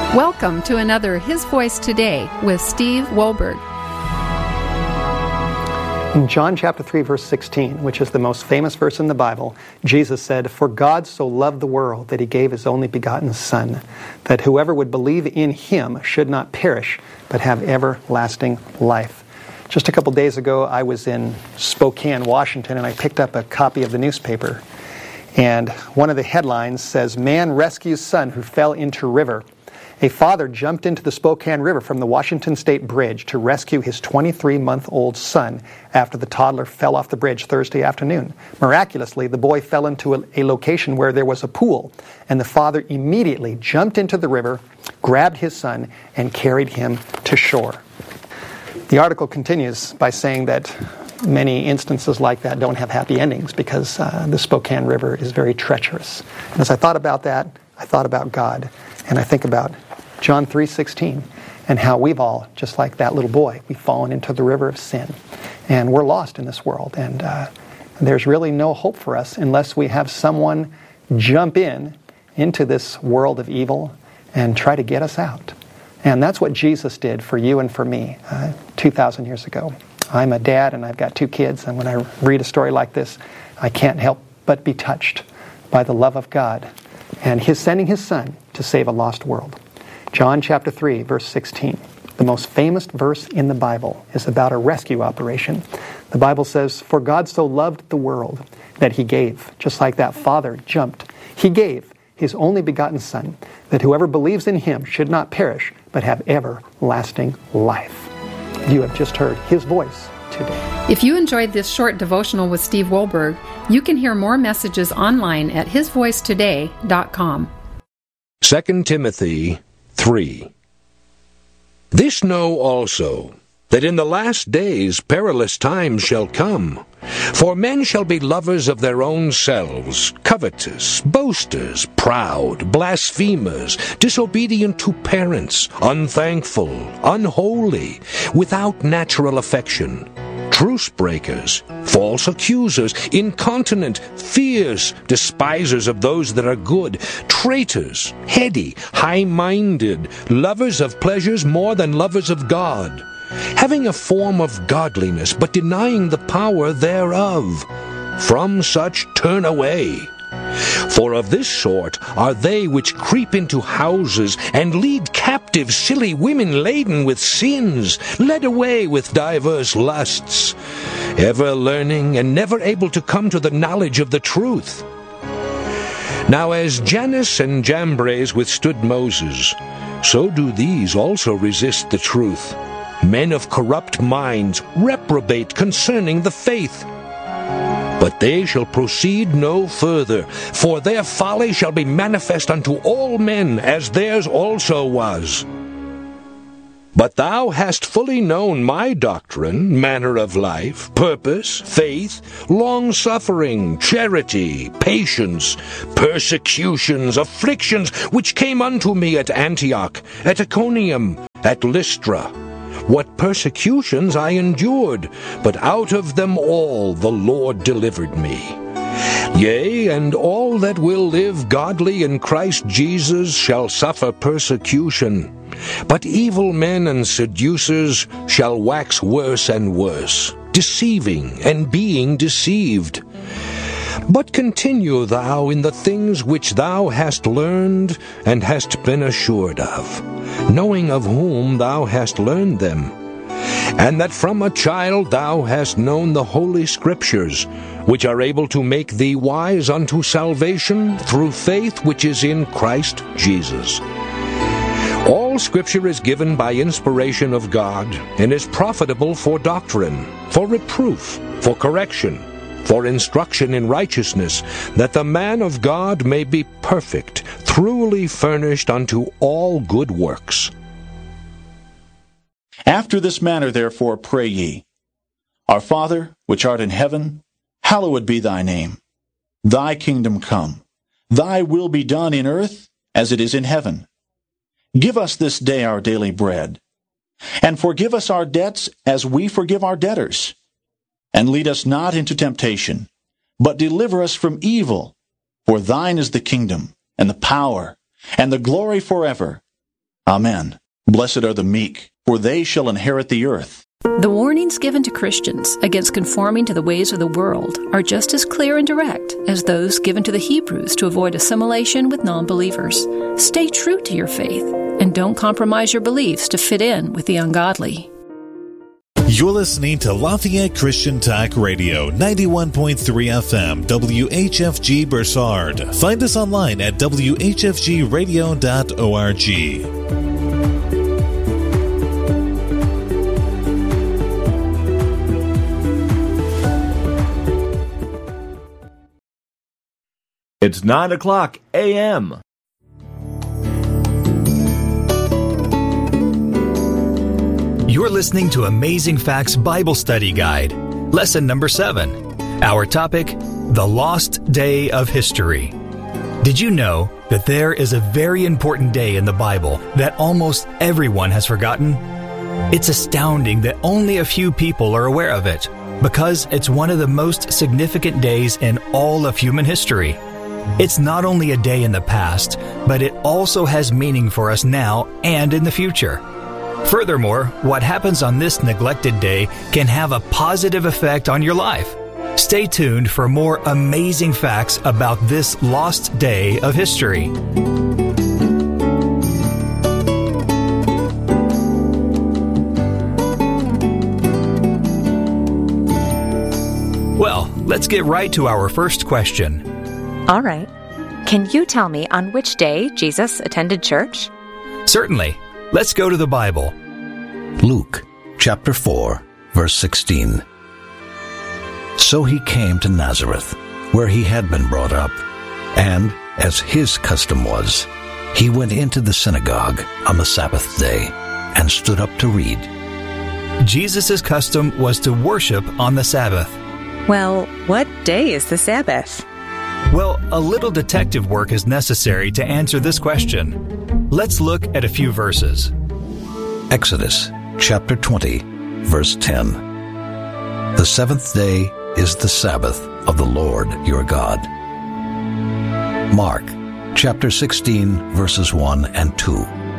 Welcome to another His Voice Today with Steve Wohlberg. In John chapter 3, verse 16, which is the most famous verse in the Bible, Jesus said, "For God so loved the world that He gave His only begotten Son, that whoever would believe in Him should not perish, but have everlasting life." Just a couple days ago, I was in Spokane, Washington, and I picked up a copy of the newspaper. And one of the headlines says, "Man rescues son who fell into river." A father jumped into the Spokane River from the Washington State Bridge to rescue his 23-month-old son after the toddler fell off the bridge Thursday afternoon. Miraculously, the boy fell into a location where there was a pool, and the father immediately jumped into the river, grabbed his son, and carried him to shore. The article continues by saying that many instances like that don't have happy endings because the Spokane River is very treacherous. And as I thought about that, I thought about God, and I think about John 3:16 and how we've all, just like that little boy, we've fallen into the river of sin. And we're lost in this world, and there's really no hope for us unless we have someone jump into this world of evil and try to get us out. And that's what Jesus did for you and for me 2,000 years ago. I'm a dad, and I've got 2 kids, and when I read a story like this, I can't help but be touched by the love of God and His sending His Son to save a lost world. John chapter 3, verse 16, the most famous verse in the Bible, is about a rescue operation. The Bible says, "For God so loved the world that He gave," just like that father jumped, He gave His only begotten Son, that whoever believes in Him should not perish, but have everlasting life. You have just heard His voice today. If you enjoyed this short devotional with Steve Wohlberg, you can hear more messages online at hisvoicetoday.com. 2 Timothy 3. This know also, that in the last days perilous times shall come. For men shall be lovers of their own selves, covetous, boasters, proud, blasphemers, disobedient to parents, unthankful, unholy, without natural affection, truce breakers, false accusers, incontinent, fierce, despisers of those that are good, traitors, heady, high-minded, lovers of pleasures more than lovers of God, having a form of godliness, but denying the power thereof. From such turn away. For of this sort are they which creep into houses, and lead captive silly women laden with sins, led away with diverse lusts, ever learning and never able to come to the knowledge of the truth. Now as Jannes and Jambres withstood Moses, so do these also resist the truth. Men of corrupt minds reprobate concerning the faith. But they shall proceed no further, for their folly shall be manifest unto all men, as theirs also was. But thou hast fully known my doctrine, manner of life, purpose, faith, long-suffering, charity, patience, persecutions, afflictions, which came unto me at Antioch, at Iconium, at Lystra. What persecutions I endured, but out of them all the Lord delivered me. Yea, and all that will live godly in Christ Jesus shall suffer persecution. But evil men and seducers shall wax worse and worse, deceiving and being deceived. But continue thou in the things which thou hast learned and hast been assured of, knowing of whom thou hast learned them, and that from a child thou hast known the holy Scriptures, which are able to make thee wise unto salvation through faith which is in Christ Jesus. All Scripture is given by inspiration of God, and is profitable for doctrine, for reproof, for correction, for instruction in righteousness, that the man of God may be perfect, truly furnished unto all good works. After this manner therefore pray ye, Our Father, which art in heaven, hallowed be thy name. Thy kingdom come. Thy will be done in earth as it is in heaven. Give us this day our daily bread, and forgive us our debts as we forgive our debtors. And lead us not into temptation, but deliver us from evil. For thine is the kingdom, and the power, and the glory forever. Amen. Blessed are the meek, for they shall inherit the earth. The warnings given to Christians against conforming to the ways of the world are just as clear and direct as those given to the Hebrews to avoid assimilation with non-believers. Stay true to your faith and don't compromise your beliefs to fit in with the ungodly. You're listening to Lafayette Christian Talk Radio, 91.3 FM, WHFG Bursard. Find us online at whfgradio.org. It's 9 o'clock a.m. You're listening to Amazing Facts Bible Study Guide, Lesson number 7. Our topic, The Lost Day of History. Did you know that there is a very important day in the Bible that almost everyone has forgotten? It's astounding that only a few people are aware of it, because it's one of the most significant days in all of human history. It's not only a day in the past, but it also has meaning for us now and in the future. Furthermore, what happens on this neglected day can have a positive effect on your life. Stay tuned for more amazing facts about this lost day of history. Well, let's get right to our first question. All right. Can you tell me on which day Jesus attended church? Certainly. Let's go to the Bible. Luke, chapter 4, verse 16. So he came to Nazareth, where he had been brought up, and, as his custom was, he went into the synagogue on the Sabbath day and stood up to read. Jesus' custom was to worship on the Sabbath. Well, what day is the Sabbath? Well, a little detective work is necessary to answer this question. Let's look at a few verses. Exodus, chapter 20, verse 10. The seventh day is the Sabbath of the Lord your God. Mark, chapter 16, verses 1 and 2.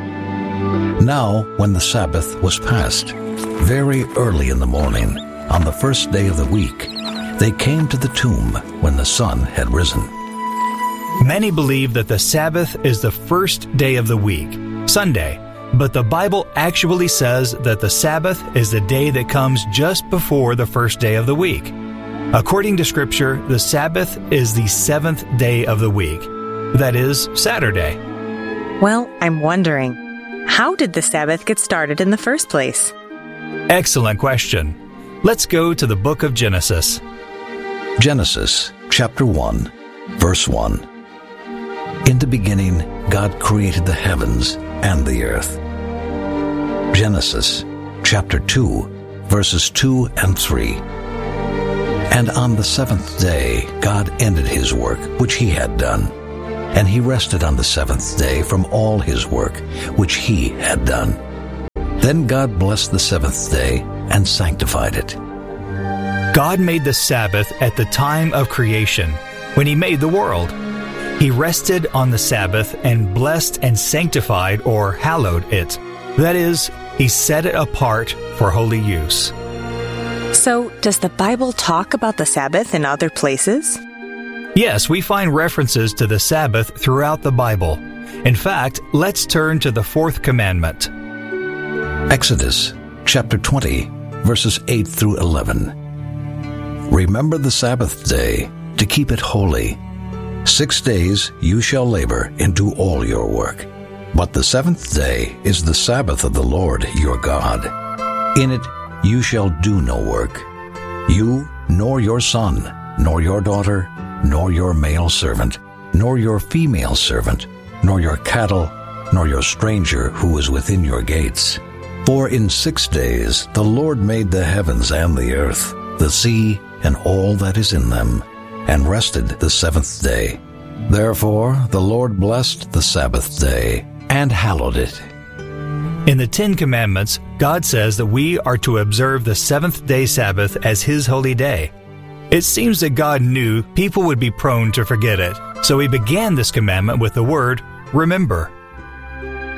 Now, when the Sabbath was past, very early in the morning, on the first day of the week, they came to the tomb when the sun had risen. Many believe that the Sabbath is the first day of the week, Sunday, but the Bible actually says that the Sabbath is the day that comes just before the first day of the week. According to Scripture, the Sabbath is the seventh day of the week, that is, Saturday. Well, I'm wondering, how did the Sabbath get started in the first place? Excellent question. Let's go to the book of Genesis. Genesis, chapter 1, verse 1. In the beginning, God created the heavens and the earth. Genesis, chapter 2, verses 2 and 3. And on the seventh day, God ended his work which he had done, and he rested on the seventh day from all his work which he had done. Then God blessed the seventh day and sanctified it. God made the Sabbath at the time of creation, when he made the world. He rested on the Sabbath and blessed and sanctified or hallowed it. That is, he set it apart for holy use. So, does the Bible talk about the Sabbath in other places? Yes, we find references to the Sabbath throughout the Bible. In fact, let's turn to the fourth commandment. Exodus, chapter 20, verses 8 through 11. Remember the Sabbath day to keep it holy. 6 days you shall labor and do all your work. But the seventh day is the Sabbath of the Lord your God. In it you shall do no work, you, nor your son, nor your daughter, nor your male servant, nor your female servant, nor your cattle, nor your stranger who is within your gates. For in 6 days the Lord made the heavens and the earth, the sea, and all that is in them, and rested the seventh day. Therefore the Lord blessed the Sabbath day, and hallowed it. In the Ten Commandments, God says that we are to observe the seventh-day Sabbath as his holy day. It seems that God knew people would be prone to forget it, so he began this commandment with the word, remember.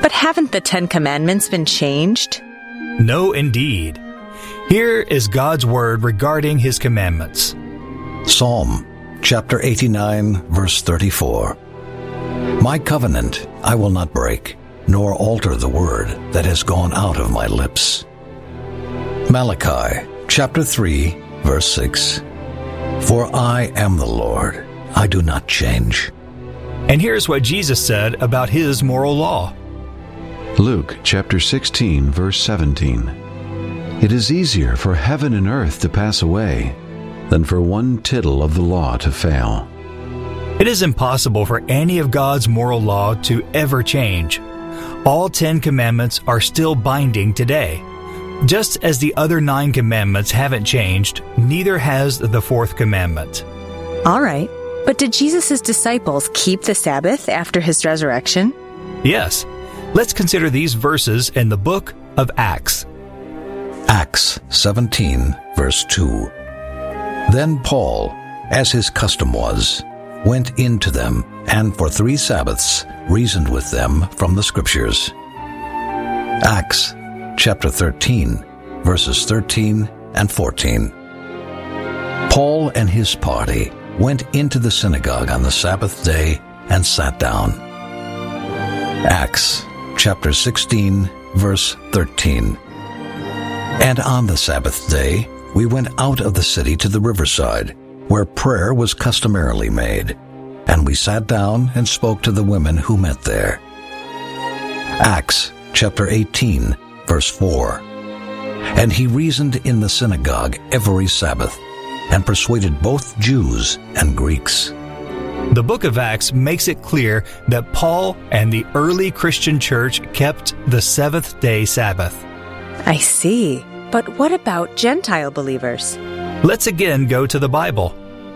But haven't the 10 Commandments been changed? No, indeed. Here is God's word regarding His commandments. Psalm chapter 89, verse 34. My covenant I will not break, nor alter the word that has gone out of my lips. Malachi chapter 3, verse 6. For I am the Lord, I do not change. And here's what Jesus said about His moral law. Luke chapter 16, verse 17. It is easier for heaven and earth to pass away than for one tittle of the law to fail. It is impossible for any of God's moral law to ever change. All 10 commandments are still binding today. Just as the other 9 commandments haven't changed, neither has the 4th commandment. All right, but did Jesus' disciples keep the Sabbath after His resurrection? Yes. Let's consider these verses in the book of Acts. Acts 17, verse 2. Then Paul, as his custom was, went in to them, and for 3 Sabbaths reasoned with them from the Scriptures. Acts chapter 13, verses 13 and 14. Paul and his party went into the synagogue on the Sabbath day and sat down. Acts chapter 16, verse 13. And on the Sabbath day we went out of the city to the riverside, where prayer was customarily made, and we sat down and spoke to the women who met there. Acts chapter 18, verse 4. And he reasoned in the synagogue every Sabbath, and persuaded both Jews and Greeks. The book of Acts makes it clear that Paul and the early Christian church kept the 7th-day Sabbath. I see. But what about Gentile believers? Let's again go to the Bible.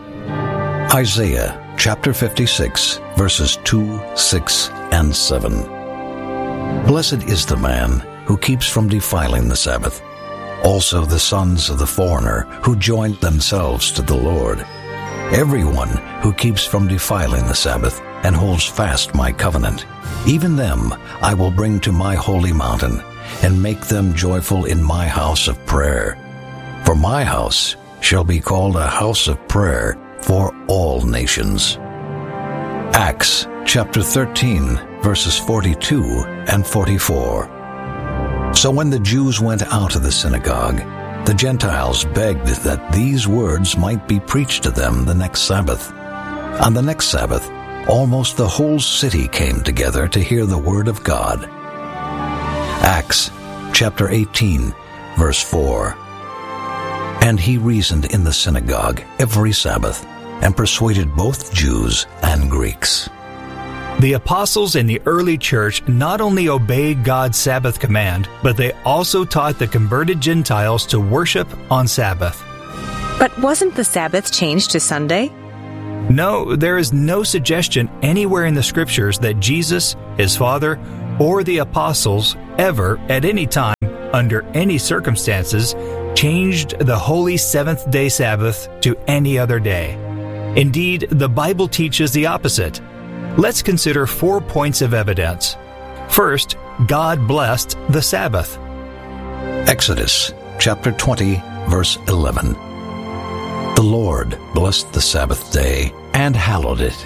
Isaiah chapter 56, verses 2, 6, and 7. Blessed is the man who keeps from defiling the Sabbath, also the sons of the foreigner who join themselves to the Lord. Everyone who keeps from defiling the Sabbath and holds fast my covenant, even them I will bring to my holy mountain, and make them joyful in my house of prayer. For my house shall be called a house of prayer for all nations. Acts chapter 13, verses 42 and 44. So when the Jews went out of the synagogue, the Gentiles begged that these words might be preached to them the next Sabbath. On the next Sabbath, almost the whole city came together to hear the word of God. Acts chapter 18, verse 4. And he reasoned in the synagogue every Sabbath, and persuaded both Jews and Greeks. The apostles in the early church not only obeyed God's Sabbath command, but they also taught the converted Gentiles to worship on Sabbath. But wasn't the Sabbath changed to Sunday? No, there is no suggestion anywhere in the Scriptures that Jesus, His Father, or the apostles ever, at any time, under any circumstances, changed the holy 7th-day Sabbath to any other day. Indeed, the Bible teaches the opposite. Let's consider 4 points of evidence. First, God blessed the Sabbath. Exodus chapter 20, verse 11. The Lord blessed the Sabbath day and hallowed it.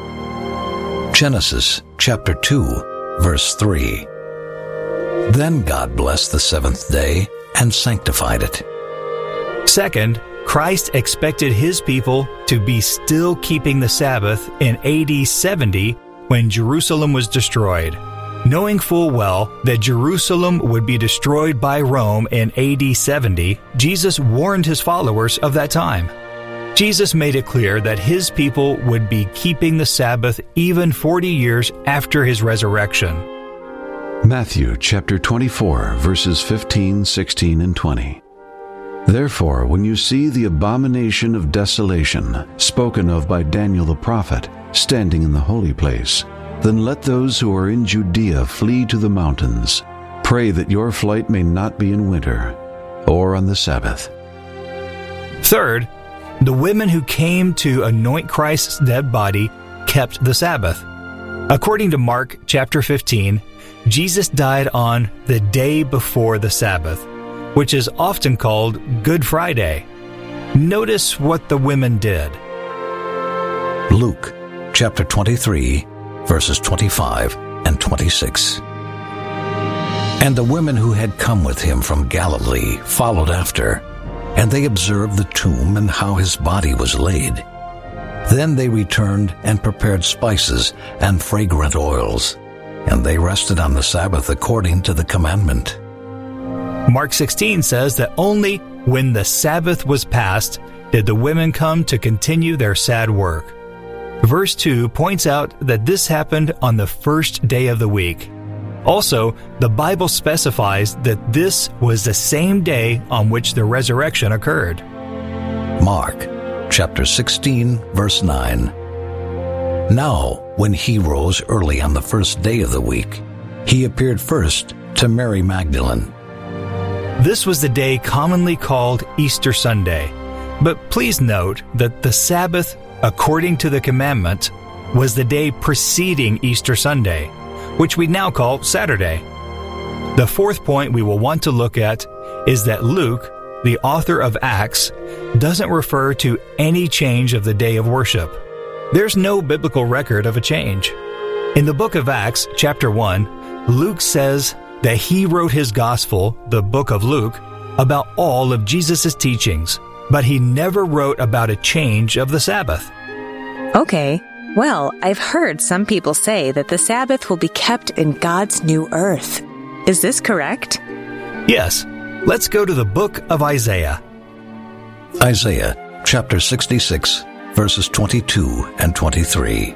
Genesis chapter 2, verse 3. Then God blessed the 7th day and sanctified it. Second, Christ expected His people to be still keeping the Sabbath in AD 70 when Jerusalem was destroyed. Knowing full well that Jerusalem would be destroyed by Rome in AD 70, Jesus warned His followers of that time. Jesus made it clear that His people would be keeping the Sabbath even 40 years after His resurrection. Matthew chapter 24, verses 15, 16, and 20. Therefore, when you see the abomination of desolation spoken of by Daniel the prophet standing in the holy place, then let those who are in Judea flee to the mountains. Pray that your flight may not be in winter or on the Sabbath. Third, the women who came to anoint Christ's dead body kept the Sabbath. According to Mark chapter 15, Jesus died on the day before the Sabbath, which is often called Good Friday. Notice what the women did. Luke chapter 23, verses 25 and 26. And the women who had come with him from Galilee followed after, and they observed the tomb and how his body was laid. Then they returned and prepared spices and fragrant oils, and they rested on the Sabbath according to the commandment. Mark 16 says that only when the Sabbath was past did the women come to continue their sad work. Verse 2 points out that this happened on the first day of the week. Also, the Bible specifies that this was the same day on which the resurrection occurred. Mark chapter 16, verse 9. Now, when he rose early on the first day of the week, he appeared first to Mary Magdalene. This was the day commonly called Easter Sunday, but please note that the Sabbath, according to the commandment, was the day preceding Easter Sunday, which we now call Saturday. The fourth point we will want to look at is that Luke, the author of Acts, doesn't refer to any change of the day of worship. There's no biblical record of a change. In the book of Acts, chapter 1, Luke says that he wrote his gospel, the book of Luke, about all of Jesus' teachings, but he never wrote about a change of the Sabbath. Okay. Well, I've heard some people say that the Sabbath will be kept in God's new earth. Is this correct? Yes. Let's go to the book of Isaiah. Isaiah chapter 66, verses 22 and 23.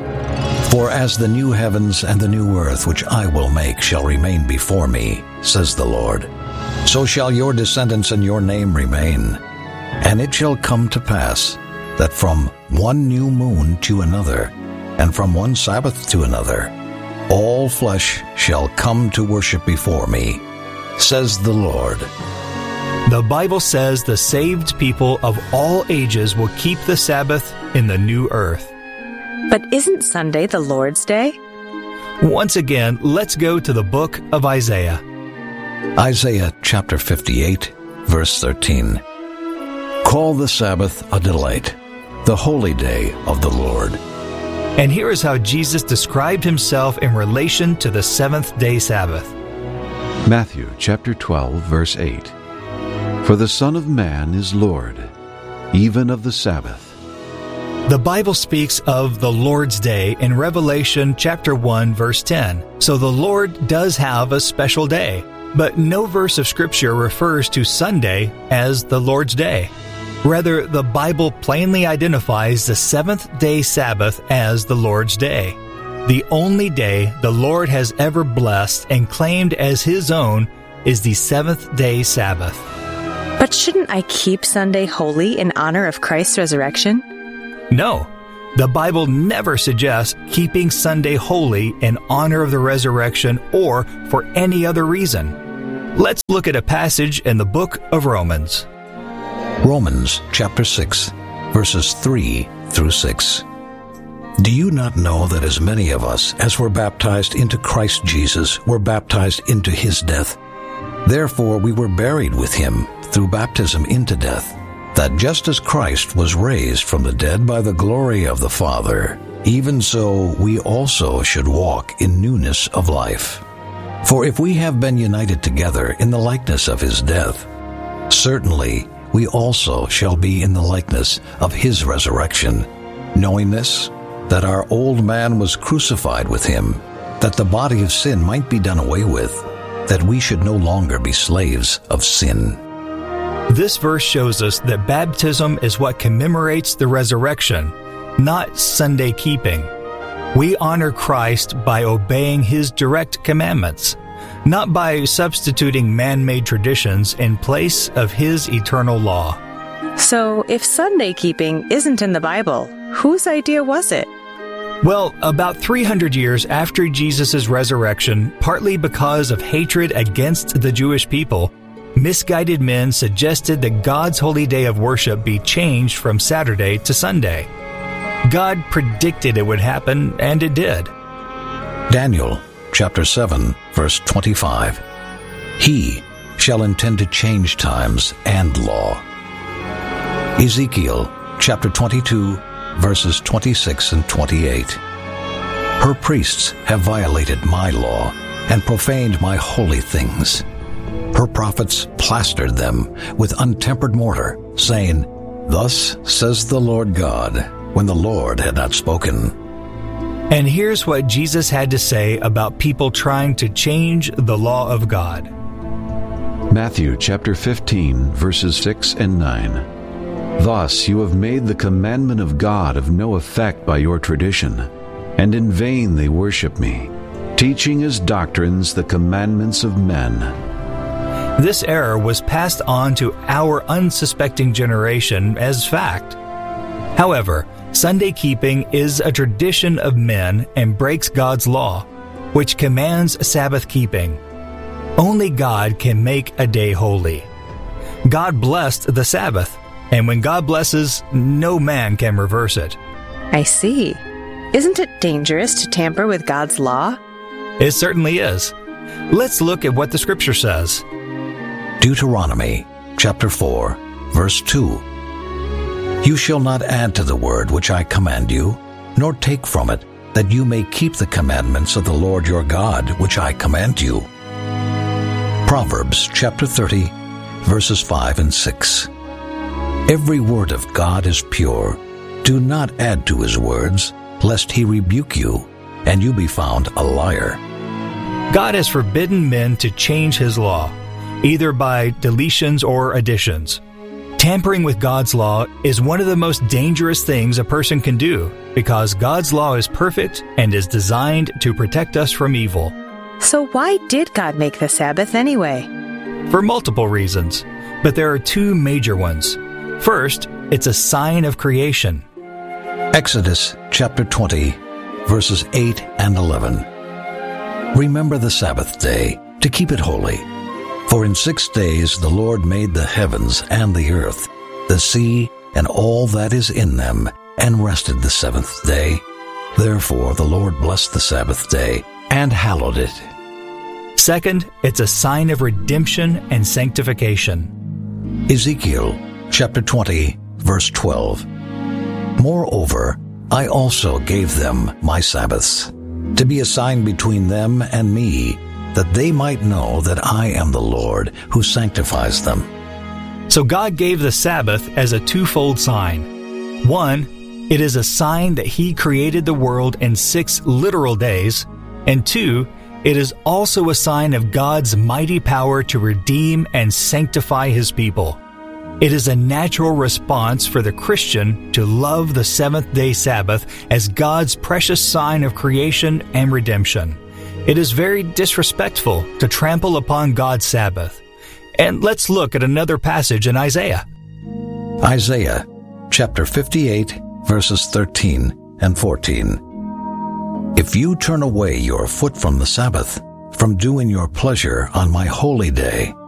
For as the new heavens and the new earth which I will make shall remain before me, says the Lord, so shall your descendants and your name remain. And it shall come to pass that from one new moon to another, and from one Sabbath to another, all flesh shall come to worship before me, says the Lord. The Bible says the saved people of all ages will keep the Sabbath in the new earth. But isn't Sunday the Lord's Day? Once again, let's go to the book of Isaiah. Isaiah chapter 58, verse 13. Call the Sabbath a delight, the holy day of the Lord. And here is how Jesus described himself in relation to the seventh-day Sabbath. Matthew chapter 12, verse 8. For the Son of Man is Lord, even of the Sabbath. The Bible speaks of the Lord's Day in Revelation chapter 1, verse 10. So the Lord does have a special day, but no verse of Scripture refers to Sunday as the Lord's Day. Rather, the Bible plainly identifies the seventh-day Sabbath as the Lord's Day, the only day the Lord has ever blessed and claimed as His own is the seventh-day Sabbath. But shouldn't I keep Sunday holy in honor of Christ's resurrection? No, the Bible never suggests keeping Sunday holy in honor of the resurrection or for any other reason. Let's look at a passage in the book of Romans. Romans chapter 6, verses 3 through 6. Do you not know that as many of us as were baptized into Christ Jesus were baptized into his death? Therefore we were buried with him through baptism into death, that just as Christ was raised from the dead by the glory of the Father, even so we also should walk in newness of life. For if we have been united together in the likeness of his death, certainly we also shall be in the likeness of his resurrection, knowing this, that our old man was crucified with him, that the body of sin might be done away with, that we should no longer be slaves of sin. This verse shows us that baptism is what commemorates the resurrection, not Sunday keeping. We honor Christ by obeying his direct commandments, not by substituting man-made traditions in place of his eternal law. So, if Sunday keeping isn't in the Bible, whose idea was it? Well, about 300 years after Jesus' resurrection, partly because of hatred against the Jewish people, misguided men suggested that God's holy day of worship be changed from Saturday to Sunday. God predicted it would happen, and it did. Daniel chapter 7, verse 25. He shall intend to change times and law. Ezekiel chapter 22, verses 26 and 28. Her priests have violated my law and profaned my holy things. Her prophets plastered them with untempered mortar, saying, Thus says the Lord God, when the Lord had not spoken. And here's what Jesus had to say about people trying to change the law of God. Matthew chapter 15, verses 6 and 9. Thus you have made the commandment of God of no effect by your tradition, and in vain they worship me, teaching as doctrines the commandments of men. This error was passed on to our unsuspecting generation as fact. However, Sunday keeping is a tradition of men and breaks God's law, which commands Sabbath keeping. Only God can make a day holy. God blessed the Sabbath, and when God blesses, no man can reverse it. I see. Isn't it dangerous to tamper with God's law? It certainly is. Let's look at what the Scripture says. Deuteronomy chapter 4, verse 2. You shall not add to the word which I command you, nor take from it, that you may keep the commandments of the Lord your God, which I command you. Proverbs chapter 30, verses 5 and 6. Every word of God is pure. Do not add to his words, lest he rebuke you, and you be found a liar. God has forbidden men to change his law, either by deletions or additions. Tampering with God's law is one of the most dangerous things a person can do, because God's law is perfect and is designed to protect us from evil. So why did God make the Sabbath anyway? For multiple reasons, but there are two major ones. First, it's a sign of creation. Exodus chapter 20, verses 8 and 11. Remember the Sabbath day, to keep it holy. For in 6 days the Lord made the heavens and the earth, the sea, and all that is in them, and rested the seventh day. Therefore the Lord blessed the Sabbath day, and hallowed it. Second, it's a sign of redemption and sanctification. Ezekiel chapter 20, verse 12. Moreover, I also gave them my Sabbaths, to be a sign between them and me, that they might know that I am the Lord who sanctifies them. So God gave the Sabbath as a twofold sign. One, it is a sign that he created the world in 6 literal days. And two, it is also a sign of God's mighty power to redeem and sanctify his people. It is a natural response for the Christian to love the seventh-day Sabbath as God's precious sign of creation and redemption. It is very disrespectful to trample upon God's Sabbath. And let's look at another passage in Isaiah. Isaiah chapter 58, verses 13 and 14. If you turn away your foot from the Sabbath, from doing your pleasure on my holy day,